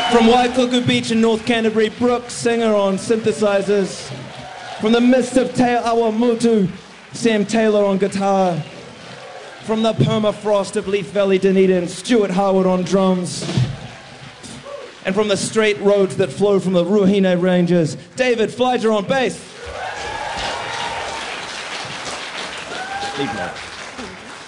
From Waikuku Beach in North Canterbury, Brooke Singer on synthesizers. From the midst of Te Awamutu, Sam Taylor on guitar. From the permafrost of Leaf Valley, Dunedin, Stuart Harwood on drums. And from the straight roads that flow from the Ruahine Ranges, David Fleischer on bass. Leave